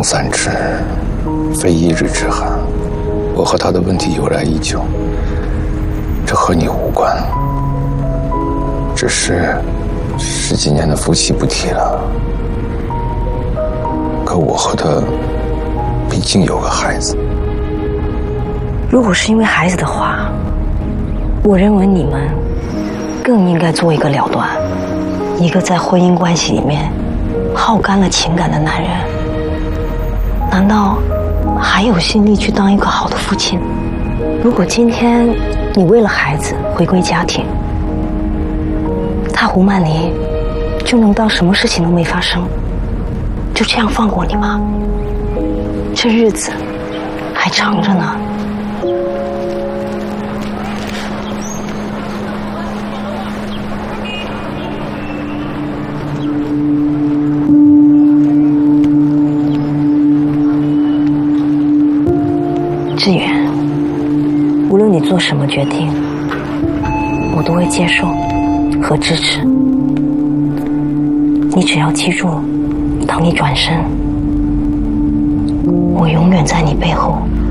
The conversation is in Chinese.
冬三尺，非一日之寒。我和他的问题由来已久，这和你无关。只是10几年的夫妻不提了，可我和他毕竟有个孩子。 如果是因为孩子的话，我认为你们更应该做一个了断。一个在婚姻关系里面耗干了情感的男人，难道还有心力去当一个好的父亲？如果今天你为了孩子回归家庭，他胡曼妮就能当什么事情都没发生，就这样放过你吗？这日子还长着呢。志远，无论你做什么决定，我都会接受和支持。你只要记住，当你转身，我永远在你背后